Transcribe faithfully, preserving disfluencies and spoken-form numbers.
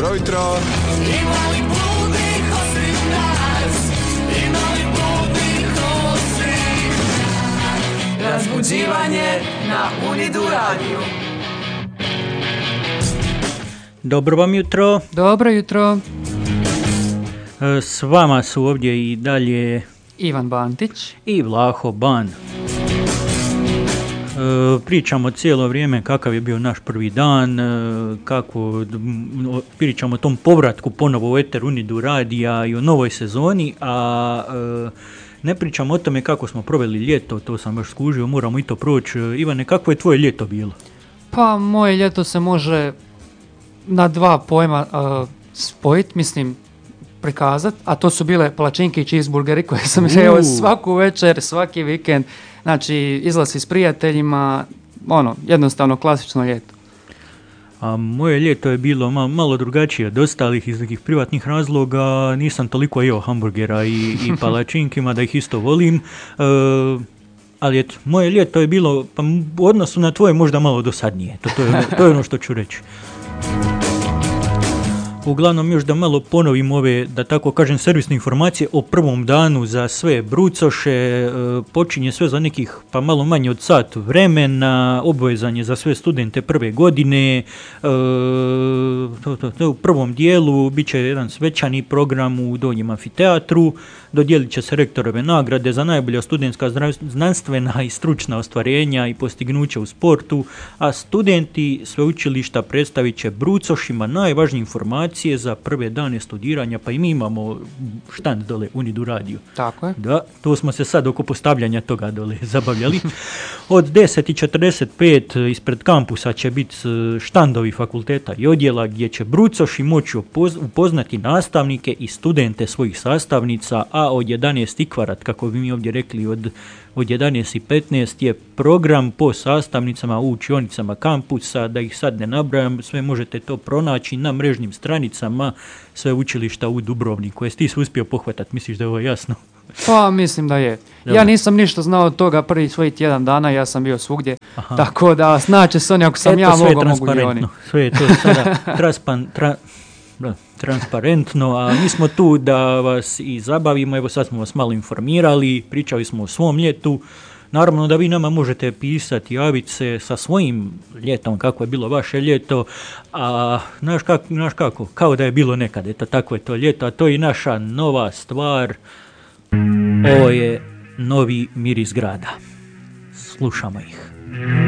Jutro, jutro. Imali bludnih osim nas, imali bludnih osim nas. Razbuđivanje na Unidu radiju. Dobro vam jutro. Dobro jutro. S vama su ovdje i dalje Ivan Bantić i Vlaho Ban. Pričamo cijelo vrijeme kakav je bio naš prvi dan, kako pričamo o tom povratku ponovo u eter Unidu radija i o novoj sezoni, a ne pričamo o tome kako smo proveli ljeto, to sam baš skužio, moramo i to proći. Ivane, kako je tvoje ljeto bilo? Pa moje ljeto se može na dva pojma uh, spojiti, mislim prikazati, a to su bile palačinke i cheeseburgeri koje sam jeo svaku večer, svaki vikend, znači izlazi s prijateljima, ono, jednostavno klasično ljeto. A moje ljeto je bilo malo, malo drugačije od ostalih iz nekih privatnih razloga, nisam toliko jeo hamburgera i, i palačinkima da ih isto volim, e, ali eto, moje ljeto je bilo, pa u odnosu na tvoje možda malo dosadnije, to, to, je, to je ono što ću reći. Uglavnom još da malo ponovim ove, da tako kažem, servisne informacije o prvom danu za sve brucoše. E, počinje sve za nekih pa malo manje od sat vremena, obvezan je za sve studente prve godine. E, to, to, to, u prvom dijelu bit će jedan svečani program u Donjem amfiteatru, dodijelit će se rektorove nagrade za najbolja studentska znanstvena i stručna ostvarenja i postignuća u sportu, a studenti sveučilišta predstavit će brucošima najvažnije informacije za prve dane studiranja, pa i mi imamo štand dole Unidu radiju. Tako je. Da, to smo se sad oko postavljanja toga dole zabavljali. Od deset i četrdeset pet ispred kampusa će biti štandovi fakulteta i odjela gdje će brucoši moći upoznati nastavnike i studente svojih sastavnica, a od jedanaest i kvarat, kako bi mi ovdje rekli, od Od jedanaest i petnaest je program po sastavnicama u učionicama kampusa, da ih sad ne nabrajam, sve možete to pronaći na mrežnim stranicama sveučilišta u Dubrovniku. Jesi ti se uspio pohvatati, misliš da je ovo jasno? Pa mislim da je. Dobre. Ja nisam ništa znao od toga prvi svoj tjedan dana, ja sam bio svugdje, aha, tako da snaće se oni ako sam Eto, ja sve mogu, mogu i oni. Sve je to sada transpan, tra, da, transparentno, a mi smo tu da vas i zabavimo. Evo sad smo vas malo informirali, pričali smo o svom ljetu. Naravno da vi nama možete pisati, javiti se sa svojim ljetom, kako je bilo vaše ljeto, a znaš kako, znaš kako, kao da je bilo nekad, eto tako je to ljeto, a to je i naša nova stvar. Ovo je novi miris grada. Slušamo ih.